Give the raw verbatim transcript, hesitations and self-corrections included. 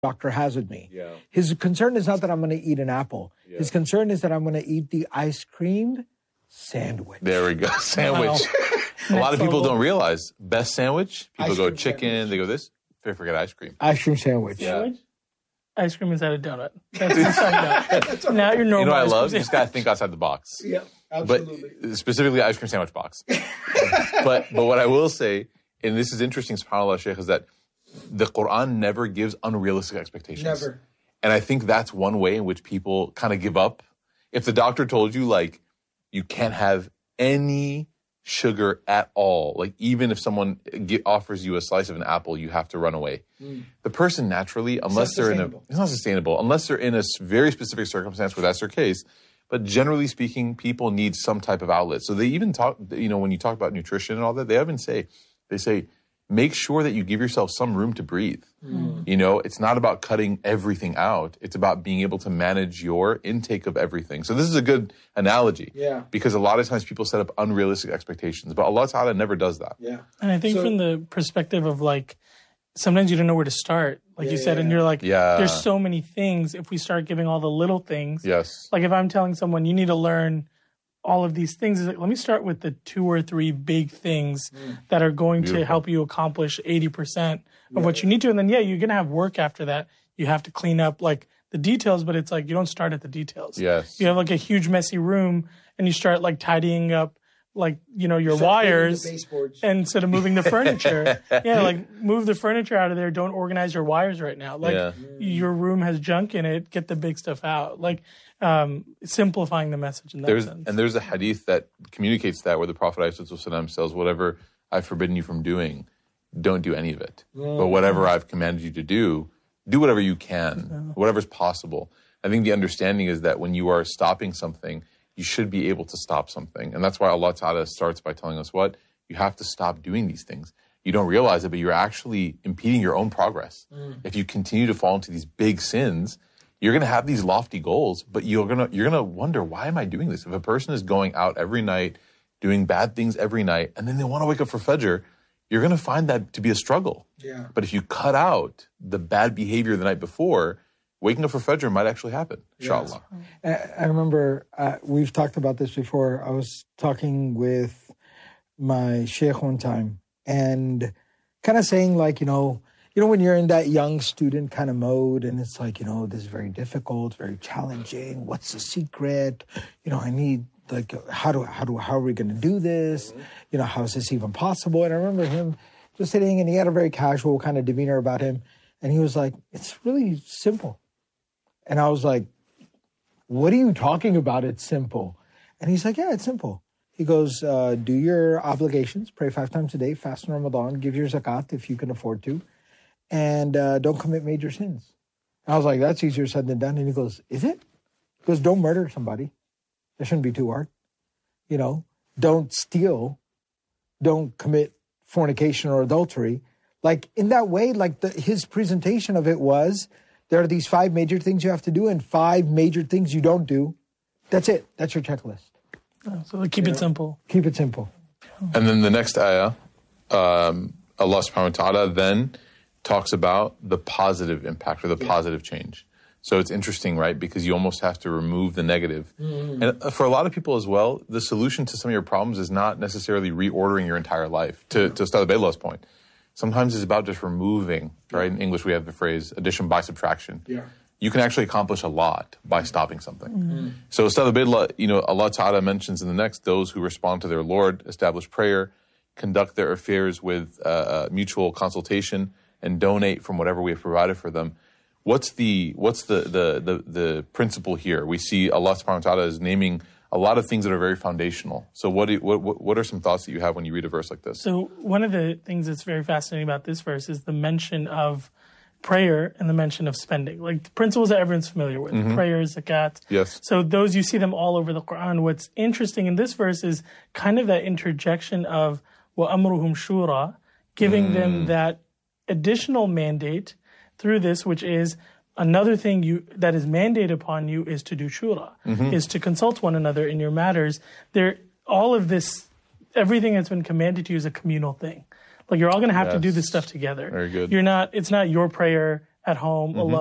doctor has with me. Yeah. His concern is not that I'm going to eat an apple. Yeah. His concern is that I'm going to eat the ice cream sandwich. There we go. Sandwich. A lot of people don't realize best sandwich. People Ice go cream chicken. sandwich. They go this. They forget ice cream. Ice cream sandwich. Yeah. Ice cream inside a donut. That's That's now you're normal. You know what I ice love? cream You just got to think outside the box. Yeah, But specifically ice cream sandwich box. but but what I will say, and this is interesting, subhanAllah, Sheikh, is that the Quran never gives unrealistic expectations. Never. And I think that's one way in which people kind of give up. If the doctor told you, like, you can't have any sugar at all, like even if someone get, offers you a slice of an apple, you have to run away. Mm. The person naturally, unless they're in a, it's not sustainable, unless they're in a very specific circumstance where that's their case. But generally speaking, people need some type of outlet. So they even talk, you know, when you talk about nutrition and all that, they even say, they say, make sure that you give yourself some room to breathe. Mm. You know, it's not about cutting everything out. It's about being able to manage your intake of everything. So this is a good analogy. Yeah. Because a lot of times people set up unrealistic expectations, but Allah Ta'ala never does that. Yeah. And I think So- from the perspective of like, sometimes you don't know where to start, like Yeah, you said, yeah, and you're like, Yeah. there's so many things. If we start giving all the little things, Yes. like if I'm telling someone you need to learn all of these things, it's like, let me start with the two or three big things that are going Beautiful. to help you accomplish eighty percent of what you need to. And then, yeah, you're going to have work after that. You have to clean up like the details, but it's like you don't start at the details. Yes. You have like a huge messy room and you start like tidying up like, you know, your wires. And instead of moving the furniture, yeah, like move the furniture out of there. Don't organize your wires right now. Like Yeah. your room has junk in it. Get the big stuff out. Like um, simplifying the message in that There's, sense. and there's a hadith that communicates that where the Prophet ﷺ says, whatever I've forbidden you from doing, don't do any of it. But whatever I've commanded you to do, do whatever you can, whatever's possible. I think the understanding is that when you are stopping something, you should be able to stop something. And that's why Allah Ta'ala starts by telling us what? You have to stop doing these things. You don't realize it, but you're actually impeding your own progress. Mm. If you continue to fall into these big sins, you're going to have these lofty goals, but you're going to you're going to wonder, why am I doing this? If a person is going out every night, doing bad things every night, and then they want to wake up for Fajr, you're going to find that to be a struggle. Yeah. But if you cut out the bad behavior the night before, waking up for Fajr might actually happen, inshallah. Yes. I remember uh, we've talked about this before. I was talking with my sheikh one time and kind of saying like, you know, you know, when you're in that young student kind of mode and it's like, you know, this is very difficult, very challenging. What's the secret? You know, I need like, how do, how do, how are we going to do this? Mm-hmm. You know, how is this even possible? And I remember him just sitting and he had a very casual kind of demeanor about him. And he was like, it's really simple. And I was like, what are you talking about? It's simple. And he's like, yeah, it's simple. He goes, uh, do your obligations, pray five times a day, fast in Ramadan, give your zakat if you can afford to, and uh, don't commit major sins. And I was like, that's easier said than done. And he goes, is it? He goes, don't murder somebody. That shouldn't be too hard. You know, don't steal. Don't commit fornication or adultery. Like in that way, like the, his presentation of it was, there are these five major things you have to do and five major things you don't do. That's it. That's your checklist. Oh, so keep you it know? simple. Keep it simple. And then the next ayah, um, Allah subhanahu wa ta'ala then talks about the positive impact or the yeah. positive change. So it's interesting, right? Because you almost have to remove the negative. Mm-hmm. And for a lot of people as well, the solution to some of your problems is not necessarily reordering your entire life. To, to Ustad Ubaidillah's point, sometimes it's about just removing, right? In English, we have the phrase addition by subtraction. Yeah. You can actually accomplish a lot by stopping something. Mm-hmm. So Ustad Ubaidillah, you know, Allah Ta'ala mentions in the next, those who respond to their Lord, establish prayer, conduct their affairs with uh, mutual consultation, and donate from whatever we have provided for them. What's the what's the the the, the principle here? We see Allah Subhanahu wa Ta'ala is naming a lot of things that are very foundational. So what, do, what what are some thoughts that you have when you read a verse like this? So one of the things that's very fascinating about this verse is the mention of prayer and the mention of spending. Like the principles that everyone's familiar with, mm-hmm. prayer, zakat. Yes. So those, you see them all over the Quran. What's interesting in this verse is kind of that interjection of وَأَمْرُهُمْ shura, giving mm. them that additional mandate through this, which is another thing you that is mandated upon you is to do shura, mm-hmm. is to consult one another in your matters. There, all of this, everything that's been commanded to you is a communal thing. Like you're all going to have yes. to do this stuff together. Very good. You're not. It's not your prayer at home alone.